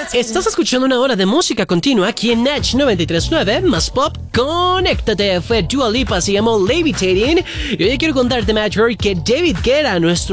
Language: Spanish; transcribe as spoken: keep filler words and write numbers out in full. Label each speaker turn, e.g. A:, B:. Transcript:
A: Estás escuchando una hora de música continua aquí en Natch noventa y tres punto nueve, más pop, conéctate. Fue Dua Lipa, se llamó Levitating. Y hoy quiero contarte, Match, que David Guetta, nuestro